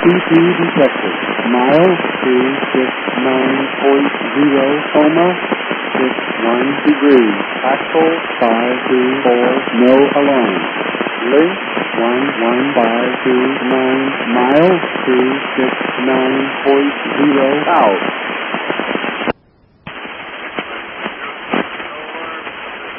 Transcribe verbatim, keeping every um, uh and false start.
C P detected. Mile two six nine point zero, coma, six one degrees. Actual five two four, no alarm. Link one one five two nine, mile two six nine point zero, out.